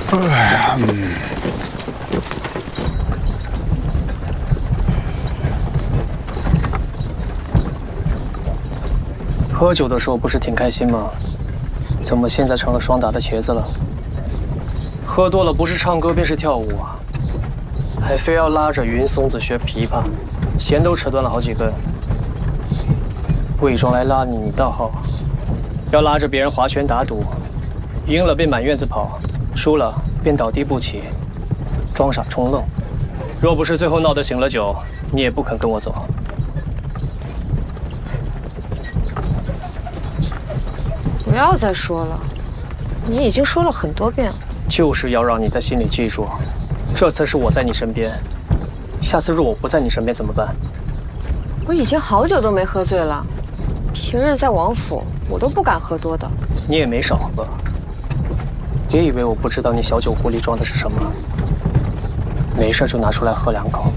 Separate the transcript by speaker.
Speaker 1: 喝酒的时候不是挺开心吗？怎么现在成了双打的茄子了？喝多了不是唱歌便是跳舞啊，还非要拉着云松子学琵琶，弦都扯断了好几根。伪装来拉你倒好，要拉着别人划拳打赌，赢了便满院子跑，输了便倒地不起，装傻充愣。若不是最后闹得醒了酒，你也不肯跟我走。
Speaker 2: 不要再说了，你已经说了很多遍了。
Speaker 1: 就是要让你在心里记住，这次是我在你身边，下次若我不在你身边怎么办？
Speaker 2: 我已经好久都没喝醉了，平日在王府我都不敢喝多的。
Speaker 1: 你也没少喝，别以为我不知道你小酒壶里装的是什么，没事就拿出来喝2口。